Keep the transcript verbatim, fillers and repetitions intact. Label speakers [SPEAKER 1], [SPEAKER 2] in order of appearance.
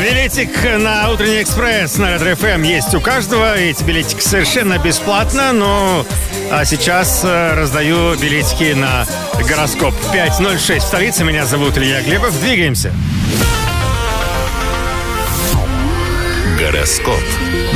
[SPEAKER 1] Билетик на утренний экспресс на Ретро эф эм есть у каждого. Эти билетики совершенно бесплатно. Ну, а сейчас раздаю билетики на гороскоп. пять ноль шесть в столице. Меня зовут Илья Глебов. Двигаемся.
[SPEAKER 2] Гороскоп.